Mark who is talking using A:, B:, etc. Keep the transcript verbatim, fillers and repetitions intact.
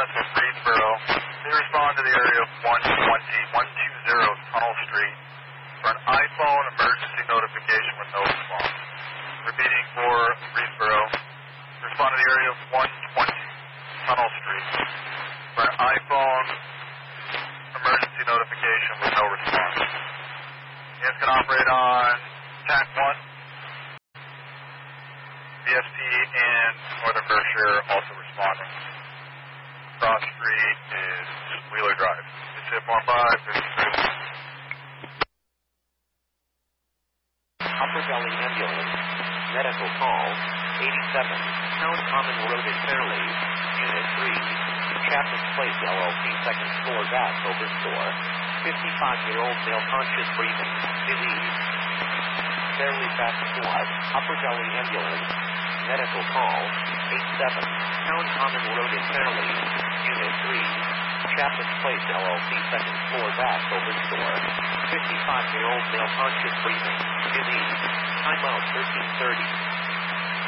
A: ambulance in Greensboro. They respond to the area of one twenty, one twenty Tunnel Street for an iPhone emergency notification with no response. Repeating for Greensboro. Respond to the area of one twenty Tunnel Street for an iPhone emergency notification with no response. Units can operate on T A C one, B S T, and Northern Berkshire also responding. Cross Street is Wheeler Drive. It's hit one five, fifty-three.
B: Upper Valley Ambulance, medical call, eighty-seven, Town Common Road in Fairleigh, Unit three, Chapman's Place, L L C, second floor back, open door, fifty-five-year-old male conscious breathing, disease. Fairleigh Fast Squad, Upper Valley Ambulance, medical call, eighty-seven, Town Common Road in Fairleigh, Unit three, Chapman's Place, L L C, second floor back, open door, fifty-five-year-old male conscious breathing, disease. Time out thirteen thirty.